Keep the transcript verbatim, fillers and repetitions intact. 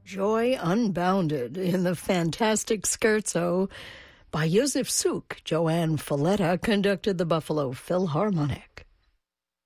Joy Unbounded in the fantastic scherzo by Joseph Suk. Joanne Falletta conducted the Buffalo Philharmonic.